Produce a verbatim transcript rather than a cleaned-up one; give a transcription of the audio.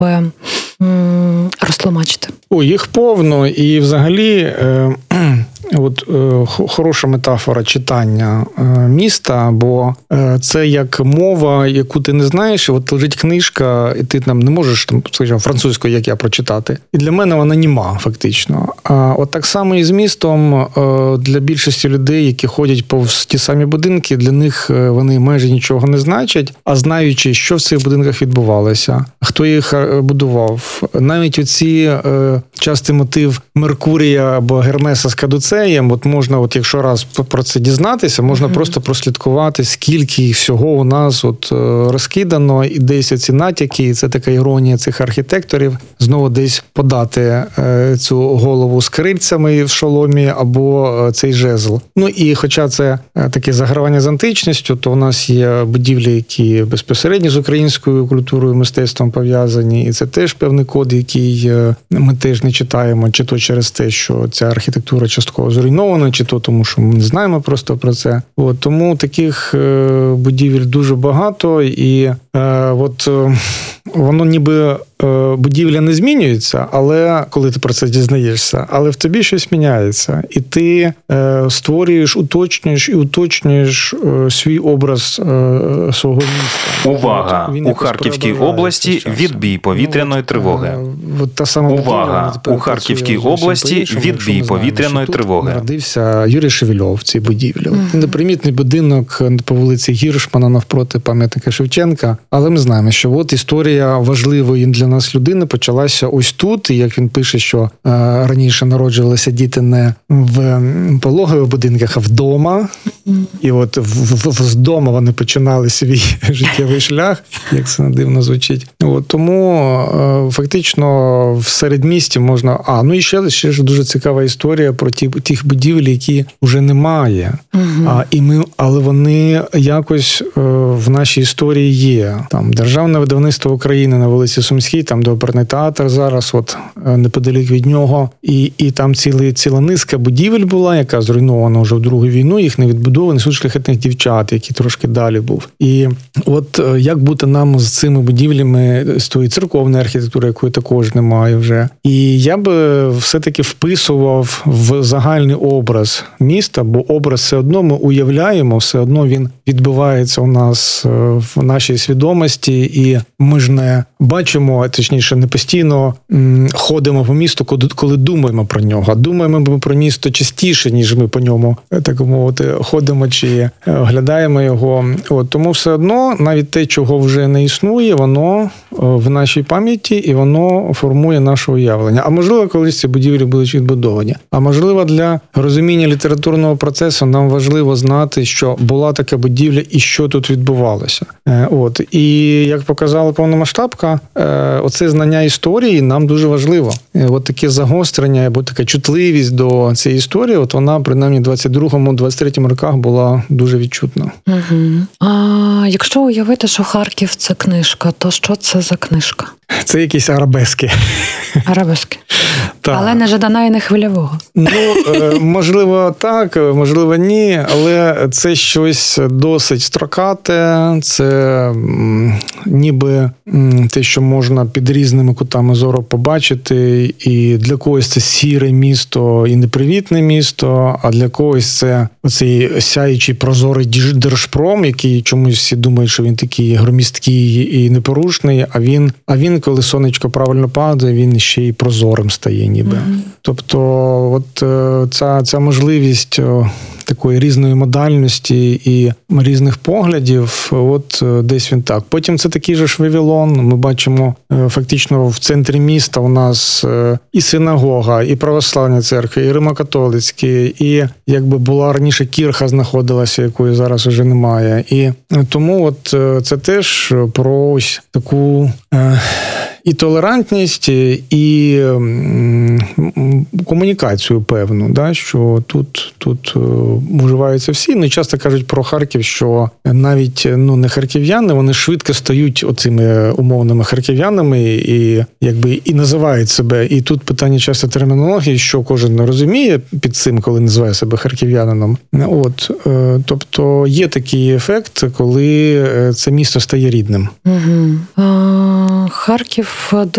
розтлумачити? О, їх повно. І взагалі, е, от е, хороша метафора читання е, міста, бо е, це як мова, яку ти не знаєш, і от лежить книжка, і ти там не можеш, там, скажімо, французькою, як я, прочитати. І для мене вона німа, фактично. А от так само і з містом, е, для більшості людей, які ходять повз ті самі будинки, для них вони майже нічого не значать, а знаючи, що в цих будинках відбувалося, хто їх будував, навіть оці е, частий мотив Меркурія або Гермеса з Кадуцеєм, от можна, от якщо раз про це дізнатися, можна mm-hmm. просто прослідкувати, скільки всього у нас от розкидано, і десь оці натяки, і це така іронія цих архітекторів, знову десь подати е, цю голову з крильцями в шоломі або цей жезл. Ну і хоча це таке загравання з античністю, то у нас є будівлі, які безпосередньо з українською культурою, мистецтвом пов'язані, і це теж певний код, який ми теж не читаємо, чи то через те, що ця архітектура частково зруйнована, чи то тому, що ми не знаємо просто про це. От, тому таких е, будівель дуже багато, і е, от е, воно ніби е, будівля не змінюється, але коли ти про це дізнаєшся, але в тобі щось міняється, і ти е, створюєш, уточнюєш і уточнюєш е, свій образ е, свого міста. Увага! От, у Харківській області відбій повітряної тривоги. Е, от та сама Увага! У Харківській області відбій повітряної тривоги. Народився Юрій Шевельов в цій будівлі. Mm-hmm. Непримітний будинок по вулиці Гіршмана навпроти пам'ятника Шевченка, але ми знаємо, що от історія важливої для нас людини почалася ось тут, і як він пише, що е, раніше народжувалися діти не в пологових будинках, а вдома. Mm-hmm. І от в, в, в, з дому вони починали свій життєвий шлях, як це дивно звучить. От, тому е, фактично в середмісті можна... А, ну і ще, ще ж дуже цікава історія про ті, тих будівель, які вже немає. Mm-hmm. А, і ми, але вони якось е, в нашій історії є. Там Державне видавництво України на вулиці Сумській, там де оперний театр зараз, от неподалік від нього. І, і там ціли, ціла низка будівель була, яка зруйнована вже в Другу війну, їх не відбудовані, суд шляхетних дівчат, який трошки далі був. І от як бути нам з цими будівлями, з тої церковної архітектури, якої також немає вже. І я би все-таки вписував в загальний образ міста, бо образ все одно ми уявляємо, все одно він відбувається у нас в нашій свідомості, і ми ж не бачимо, точніше, не постійно ходимо по місту, коли думаємо про нього. А думаємо ми про місто частіше, ніж ми по ньому, так мовити, ходимо чи оглядаємо його. От, тому все одно, навіть те, чого вже не існує, воно в нашій пам'яті, і воно формує наше уявлення. А можливо, колись ці будівлі будуть відбудовані. А можливо, для розуміння літературного процесу нам важливо знати, що була така будівля і що тут відбувалося. От. І як показала повномасштабка, оце знання історії нам дуже важливо. От таке загострення, або така чутливість до цієї історії, от вона, принаймні, в двадцять другому - двадцять третьому роках була дуже відчутна. Угу. А якщо уявити, що Харків – це книжка, то що це за книжка? Це якісь арабески. Арабески. Але не Жадана і не Хвильового. Ну, можливо, так, можливо, ні, але це щось досить строкате, це ніби те, що можна під різними кутами зору побачити, і для когось це сіре місто і непривітне місто, а для когось це оцей сяючий прозорий Держпром, який чомусь всі думають, що він такий громісткий і непорушний, а він, а він, коли сонечко правильно падає, він ще й прозорим стає ніби. Mm-hmm. Тобто от ця, ця можливість такої різної модальності і різних поглядів, от десь він так. Потім це такий же ж Вавилон. Ми бачимо фактично в центрі міста у нас і синагога, і православні церкви, і римокатолицькі, і якби була раніше кірха знаходилася, якої зараз вже немає. І тому от це теж про ось таку і толерантність, і комунікацію певну, да, що тут, тут вживаються всі. Ну, і часто кажуть про Харків, що навіть ну, не харків'яни, вони швидко стають оцими умовними харків'янами і якби і називають себе. І тут питання часто термінології, що кожен розуміє під цим, коли називає себе харків'янином. От, тобто є такий ефект, коли це місто стає рідним. Угу. А, Харків